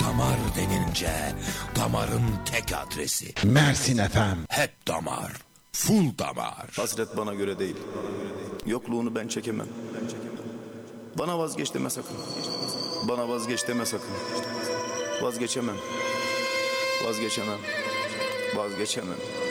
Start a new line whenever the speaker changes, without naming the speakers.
Damar denince damarın tek adresi.
Mersin FM.
Hep damar. Full damar.
Hasret bana göre değil. Yokluğunu ben çekemem. Bana vazgeç deme sakın. Bana vazgeç deme sakın. Vazgeçemem. Vazgeçemem. Vazgeçemem.